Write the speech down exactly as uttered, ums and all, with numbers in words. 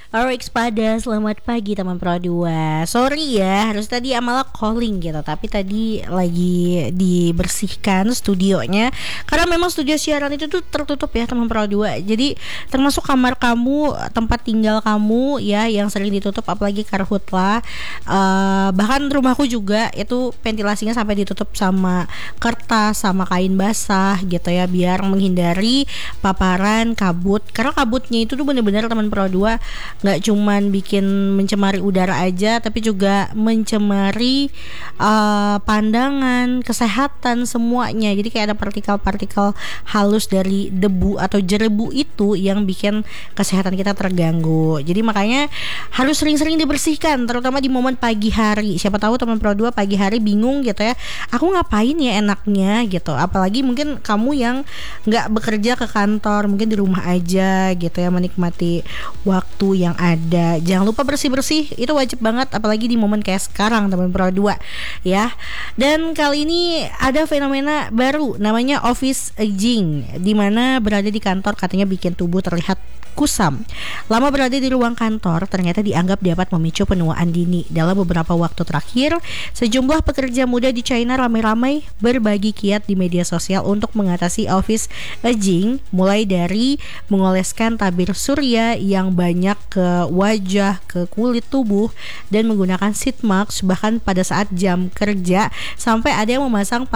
Alright, pada selamat pagi teman Pro dua. Sorry ya, harus tadi Amala calling gitu, tapi tadi lagi dibersihkan studionya karena memang studio siaran itu tuh tertutup ya teman Pro dua. Jadi termasuk kamar kamu, tempat tinggal kamu ya yang sering ditutup, apalagi karhutla. Uh, bahkan rumahku juga itu ventilasinya sampai ditutup sama kertas, sama kain basah gitu ya, biar menghindari paparan kabut. Karena kabutnya itu tuh bener-bener teman Pro dua nggak cuman bikin mencemari udara aja, tapi juga mencemari uh, pandangan, kesehatan, semuanya. Jadi kayak ada partikel-partikel halus dari debu atau jerebu itu yang bikin kesehatan kita terganggu. Jadi makanya harus sering-sering dibersihkan, terutama di momen pagi hari. Siapa tahu teman Pro dua pagi hari bingung gitu ya, aku ngapain ya enaknya gitu. Apalagi mungkin kamu yang nggak bekerja ke kantor, mungkin di rumah aja gitu ya, menikmati waktu yang yang ada. Jangan lupa bersih-bersih, itu wajib banget, apalagi di momen kayak sekarang teman Pro dua ya. Dan kali ini ada fenomena baru namanya office aging, dimana berada di kantor katanya bikin tubuh terlihat kusam. Lama berada di ruang kantor ternyata dianggap dapat memicu penuaan dini. Dalam beberapa waktu terakhir, sejumlah pekerja muda di China ramai-ramai berbagi kiat di media sosial untuk mengatasi office aging, mulai dari mengoleskan tabir surya yang banyak ke wajah, ke kulit tubuh, dan menggunakan sheet mask bahkan pada saat jam kerja, sampai ada yang memasang